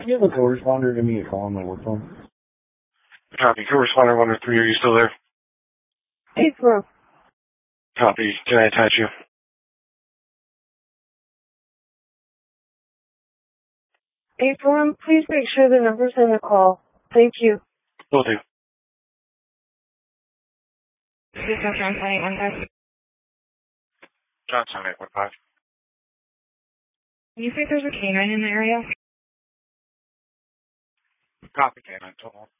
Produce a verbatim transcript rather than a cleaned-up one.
Give a co-responder, give me a call on my work phone. Copy. Co-responder one oh three, are you still there? eight four. Copy. Can I attach you? eight four, please make sure the number's in the call. Thank you. Will do. This is Johnson eight one five. Johnson eight one five. Can you say there's a canine in the area? Copy, canine. Hold on.